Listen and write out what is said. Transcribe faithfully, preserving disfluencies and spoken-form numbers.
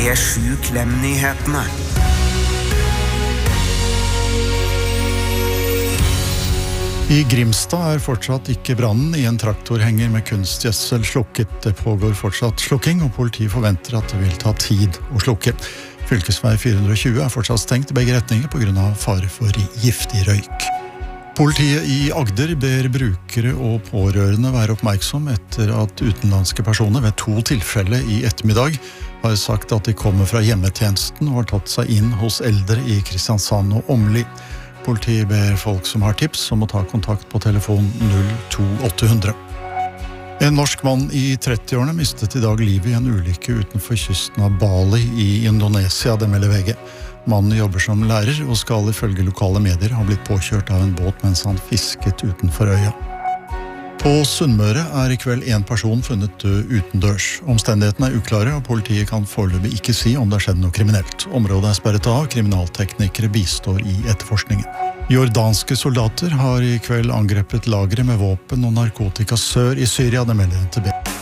P sju Klem-nyhetene. I Grimstad er fortsatt ikke brannen i en traktorhenger med kunstgjødsel slukket. Det pågår fortsatt slukking, og politiet forventer at det vil ta tid å slukke. Fylkesvei fire hundre og tjue er fortsatt stengt i begge retninger på grunn av fare for giftig røyk. Politiet i Agder ber brukere og pårørende være oppmerksom etter at utenlandske personer ved to tilfeller i ettermiddag har sagt at de kommer fra hjemmetjenesten og har tatt seg inn hos eldre i Kristiansand og Åmli. Politiet ber folk som har tips om å ta kontakt på telefon null to åtte hundre. En norsk mann i trettiårene mistet i dag livet i en ulykke utenfor kysten av Bali i Indonesia, det melder V G. Mannen jobber som lærer og skal ifølge lokale medier ha blitt påkjørt av en båt mens han fisket utenfor øya. På Sunnmøre er i kveld en person funnet død utendørs. Omstendighetene er uklare, og politiet kan foreløpig ikke si om det har skjedd noe kriminelt. Området er sperret av, kriminalteknikere bistår i etterforskningen. Jordanske soldater har i kveld angrepet lagre med våpen og narkotika sør i Syria, det melder N T B.